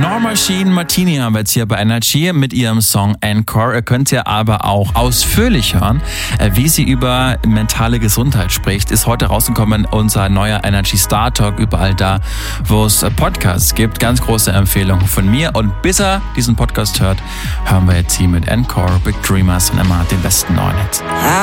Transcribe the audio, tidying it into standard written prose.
Machine Martini haben wir jetzt hier bei Energy mit ihrem Song Encore. Ihr könnt ja aber auch ausführlich hören, wie sie über mentale Gesundheit spricht. Ist heute rausgekommen unser neuer Energy Star Talk, überall da, wo es Podcasts gibt. Ganz große Empfehlung von mir. Und bis er diesen Podcast hört, hören wir jetzt hier mit Encore, Big Dreamers und immer den besten neuen Hits.